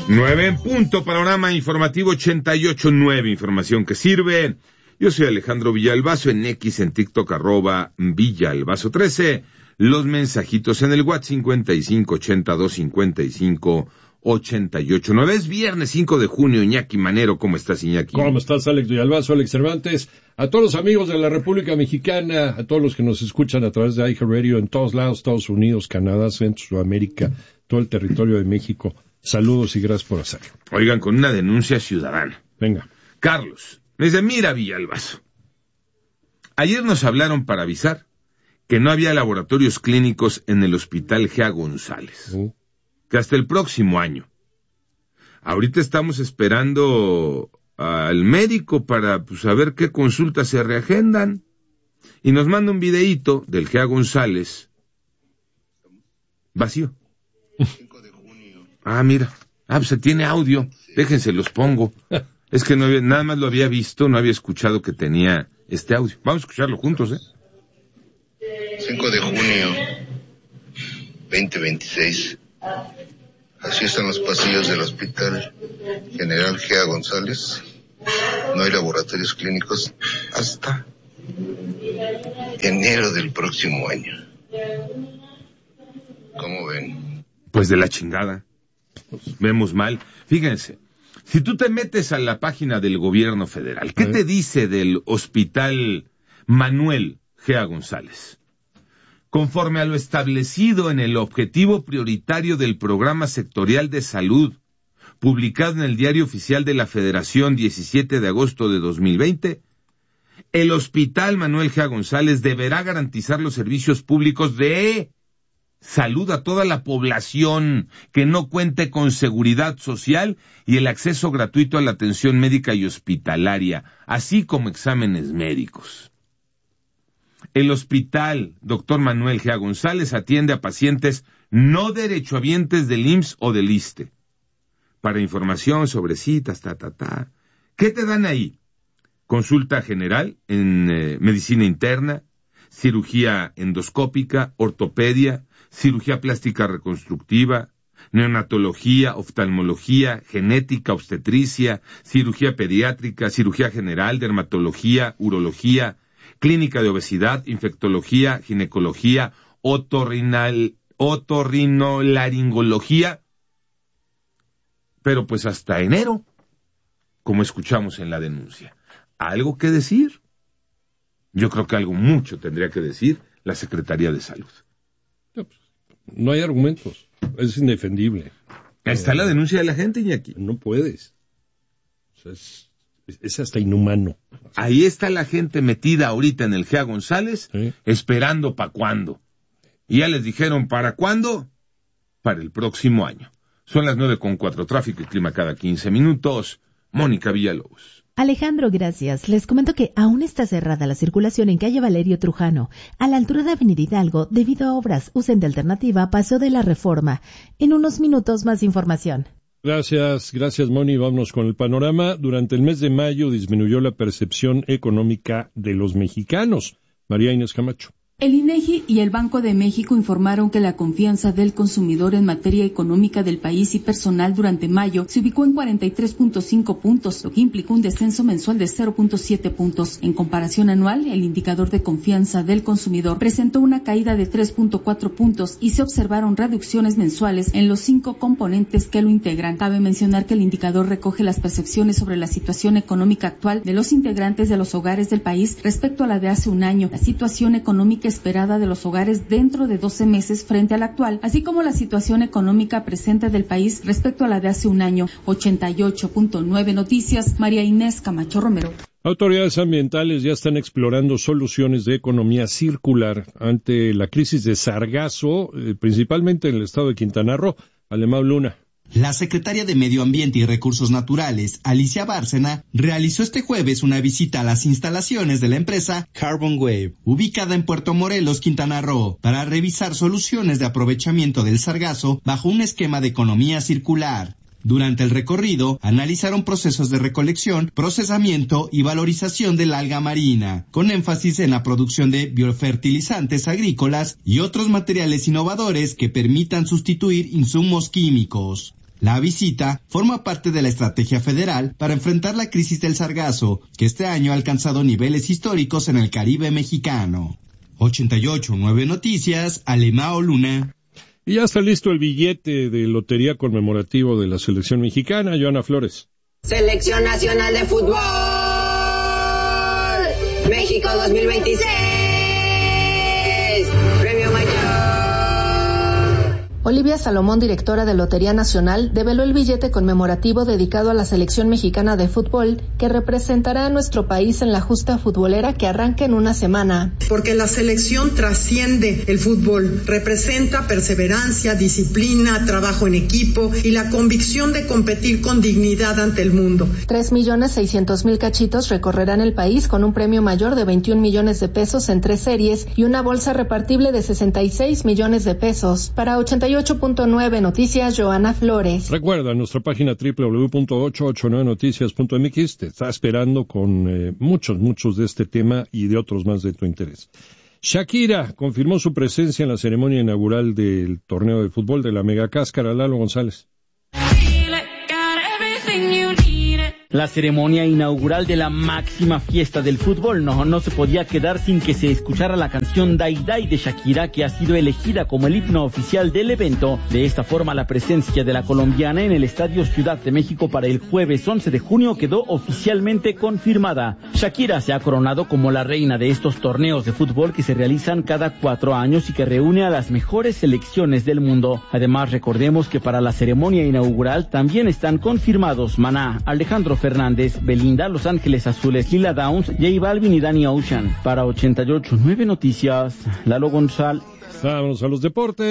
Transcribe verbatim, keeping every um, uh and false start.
Nueve en punto, panorama informativo ochenta y ocho nueve, información que sirve. Yo soy Alejandro Villalbazo, en X, en TikTok, arroba Villalbazo trece. Los mensajitos en el WhatsApp cincuenta y cinco ochenta y dos cincuenta y cinco ochenta y ocho nueve. Es viernes cinco de junio, Iñaki Manero. ¿Cómo estás, Iñaki? ¿Cómo estás, Alex Villalbazo, Alex Cervantes? A todos los amigos de la República Mexicana, a todos los que nos escuchan a través de iHeartRadio en todos lados, Estados Unidos, Canadá, Centro, Sudamérica, todo el territorio de México. Saludos y gracias por hacerlo. Oigan, con una denuncia ciudadana. Venga. Carlos, me dice, mira, Villalbazo, ayer nos hablaron para avisar que no había laboratorios clínicos en el Hospital Gea González. Uh. Que hasta el próximo año. Ahorita estamos esperando al médico para pues, saber qué consultas se reagendan. Y nos manda un videíto del Gea González vacío. Ah, mira. Ah, pues tiene audio. Déjense, los pongo. Es que no había, nada más lo había visto, no había escuchado que tenía este audio. Vamos a escucharlo juntos, ¿eh? cinco de junio, veinte veintiséis. Así están los pasillos del Hospital General Gea González. No hay laboratorios clínicos hasta enero del próximo año. ¿Cómo ven? Pues de la chingada. Vemos mal. Fíjense, si tú te metes a la página del gobierno federal, ¿qué te dice del Hospital Manuel Gea González? Conforme a lo establecido en el objetivo prioritario del Programa Sectorial de Salud, publicado en el Diario Oficial de la Federación diecisiete de agosto de dos mil veinte, el Hospital Manuel Gea González deberá garantizar los servicios públicos de salud a toda la población que no cuente con seguridad social y el acceso gratuito a la atención médica y hospitalaria, así como exámenes médicos. El hospital Doctor Manuel Gea González atiende a pacientes no derechohabientes del I M S S o del ISSSTE. Para información sobre citas, ta, ta, ta. ¿Qué te dan ahí? Consulta general en eh, medicina interna, cirugía endoscópica, ortopedia, cirugía plástica reconstructiva, neonatología, oftalmología, genética, obstetricia, cirugía pediátrica, cirugía general, dermatología, urología, clínica de obesidad, infectología, ginecología, otorrinal, otorrinolaringología, pero pues hasta enero, como escuchamos en la denuncia. ¿Algo que decir? Yo creo que algo mucho tendría que decir la Secretaría de Salud. No hay argumentos, es indefendible. Está la denuncia de la gente, Iñaki. No puedes. O sea, es, es hasta inhumano. Ahí está la gente metida ahorita en el Gea González, ¿sí? Esperando para cuándo. Y ya les dijeron, ¿para cuándo? Para el próximo año. Son las nueve con cuatro, tráfico y clima cada quince minutos. Mónica Villalobos. Alejandro, gracias. Les comento que aún está cerrada la circulación en calle Valerio Trujano, a la altura de Avenida Hidalgo, debido a obras. Usen de alternativa Paseo de la Reforma. En unos minutos más información. Gracias, gracias, Moni. Vámonos con el panorama. Durante el mes de mayo disminuyó la percepción económica de los mexicanos. María Inés Camacho. El INEGI y el Banco de México informaron que la confianza del consumidor en materia económica del país y personal durante mayo se ubicó en cuarenta y tres punto cinco puntos, lo que implicó un descenso mensual de cero punto siete puntos. En comparación anual, el indicador de confianza del consumidor presentó una caída de tres punto cuatro puntos y se observaron reducciones mensuales en los cinco componentes que lo integran. Cabe mencionar que el indicador recoge las percepciones sobre la situación económica actual de los integrantes de los hogares del país respecto a la de hace un año, la situación económica esperada de los hogares dentro de doce meses frente a la actual, así como la situación económica presente del país respecto a la de hace un año. ochenta y ocho punto nueve Noticias, María Inés Camacho Romero. Autoridades ambientales ya están explorando soluciones de economía circular ante la crisis de sargazo, eh, principalmente en el estado de Quintana Roo. Alemão Luna. La secretaria de Medio Ambiente y Recursos Naturales, Alicia Bárcena, realizó este jueves una visita a las instalaciones de la empresa Carbon Wave, ubicada en Puerto Morelos, Quintana Roo, para revisar soluciones de aprovechamiento del sargazo bajo un esquema de economía circular. Durante el recorrido, analizaron procesos de recolección, procesamiento y valorización del alga marina, con énfasis en la producción de biofertilizantes agrícolas y otros materiales innovadores que permitan sustituir insumos químicos. La visita forma parte de la estrategia federal para enfrentar la crisis del sargazo, que este año ha alcanzado niveles históricos en el Caribe mexicano. ochenta y ocho punto nueve Noticias, Alemao Luna. Y ya está listo el billete de lotería conmemorativo de la selección mexicana, Joana Flores. Selección Nacional de Fútbol México dos mil veintiséis. Premio Mayor. Olivia Salomón, directora de Lotería Nacional, develó el billete conmemorativo dedicado a la selección mexicana de fútbol, que representará a nuestro país en la justa futbolera que arranca en una semana. Porque la selección trasciende el fútbol, representa perseverancia, disciplina, trabajo en equipo y la convicción de competir con dignidad ante el mundo. Tres millones seiscientos mil cachitos recorrerán el país con un premio mayor de veintiún millones de pesos en tres series y una bolsa repartible de sesenta y seis millones de pesos. Para ochenta y ocho punto nueve Noticias, Joana Flores. Recuerda, nuestra página doble u doble u doble u punto ochocientos ochenta y nueve noticias punto m x te está esperando con eh, muchos, muchos de este tema y de otros más de tu interés. Shakira confirmó su presencia en la ceremonia inaugural del torneo de fútbol de la Mega Cáscara. Lalo González. La ceremonia inaugural de la máxima fiesta del fútbol no, no se podía quedar sin que se escuchara la canción Dai Dai de Shakira, que ha sido elegida como el himno oficial del evento. De esta forma, la presencia de la colombiana en el Estadio Ciudad de México para el jueves once de junio quedó oficialmente confirmada. Shakira se ha coronado como la reina de estos torneos de fútbol que se realizan cada cuatro años y que reúne a las mejores selecciones del mundo. Además, recordemos que para la ceremonia inaugural también están confirmados Maná, Alejandro Fernández, Belinda, Los Ángeles Azules, Lila Downs, J Balvin y Danny Ocean. Para ochenta y ocho punto nueve Noticias, Lalo González. Vamos a los deportes.